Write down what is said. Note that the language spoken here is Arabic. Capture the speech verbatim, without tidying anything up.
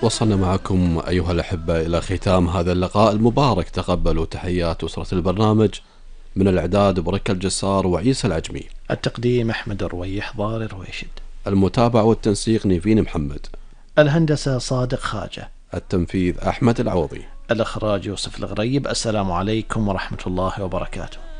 وصلنا معكم أيها الأحبة إلى ختام هذا اللقاء المبارك. تقبلوا تحيات أسرة البرنامج من الإعداد بركة الجسار وعيسى العجمي، التقديم أحمد الرويح ضار الرويشد، المتابعة والتنسيق نيفين محمد، الهندسة صادق خاجة، التنفيذ أحمد العوضي، الإخراج يوسف الغريب. السلام عليكم ورحمة الله وبركاته.